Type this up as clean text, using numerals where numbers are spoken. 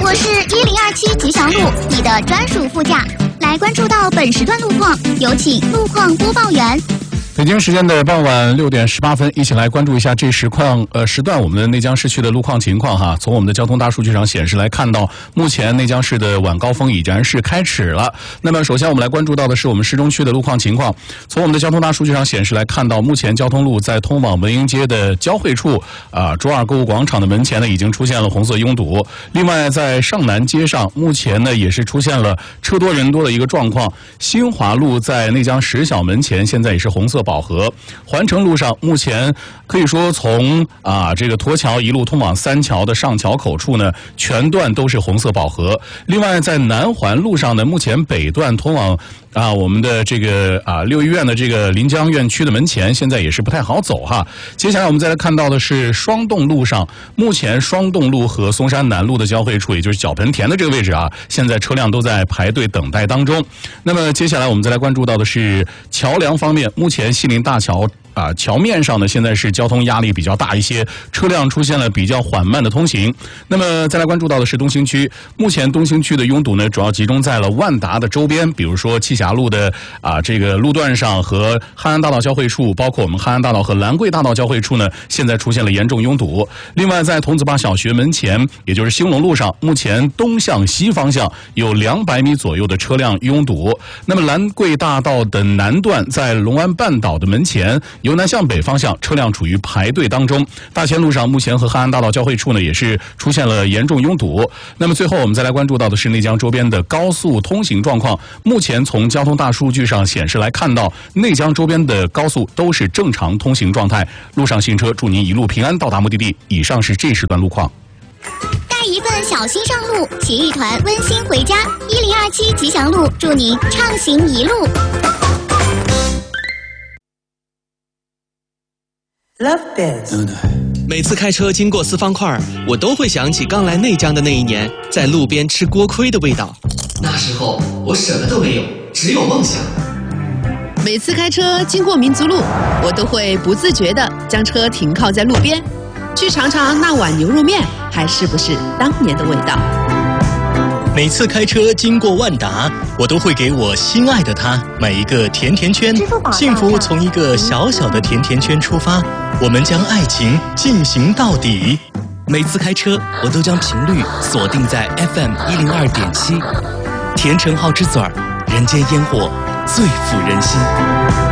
我是1027吉祥路，你的专属副驾。来关注到本时段路况，有请路况播报员。 北京时间的傍晚6点18分，一起来关注一下这时段我们的内江市区的路况情况哈。从我们的交通大数据上显示来看到，目前内江市的晚高峰已然是开始了。那么首先我们来关注到的是我们市中区的路况情况。从我们的交通大数据上显示来看到，目前交通路在通往文英街的交汇处卓尔购物广场的门前呢已经出现了红色拥堵。另外在上南街上，目前呢也是出现了车多人多的一个状况。新华路在内江石小门前现在也是红色饱和。环城路上目前可以说从这个沱桥一路通往三桥的上桥口处呢，全段都是红色饱和。另外在南环路上呢，目前北段通往我们的这个六医院的这个临江院区的门前现在也是不太好走哈。接下来我们再来看到的是双洞路上，目前双洞路和松山南路的交汇处，也就是脚盆田的这个位置现在车辆都在排队等待当中。那么接下来我们再来关注到的是桥梁方面，目前西林大桥桥面上呢，现在是交通压力比较大一些，车辆出现了比较缓慢的通行。那么再来关注到的是东兴区，目前东兴区的拥堵呢，主要集中在了万达的周边，比如说栖霞路的这个路段上和汉安大道交汇处，包括我们汉安大道和兰桂大道交汇处呢，现在出现了严重拥堵。另外在童子坝小学门前，也就是兴隆路上，目前东向西方向有200米左右的车辆拥堵。那么兰桂大道的南段在龙湾半岛的门前，由南向北方向车辆处于排队当中。大千路上目前和汉安大道交汇处呢也是出现了严重拥堵。那么最后我们再来关注到的是内江周边的高速通行状况。目前从交通大数据上显示来看到，内江周边的高速都是正常通行状态。路上行车祝您一路平安到达目的地。以上是这时段路况。 带一份小心上路，骑一团温馨回家。1027吉祥路，祝您畅行一路。 Love Biz。 每次开车经过四方块，我都会想起刚来内江的那一年，在路边吃锅盔的味道。 那时候我什么都没有，只有梦想。 每次开车经过民族路，我都会不自觉地将车停靠在路边，去尝尝那碗牛肉面还是不是当年的味道。 每次开车经过万达，我都会给我心爱的他买一个甜甜圈。幸福从一个小小的甜甜圈出发，我们将爱情进行到底。 每次开车，我都将频率锁定在 FM 102.7，甜橙好之嘴儿，人间烟火最抚人心。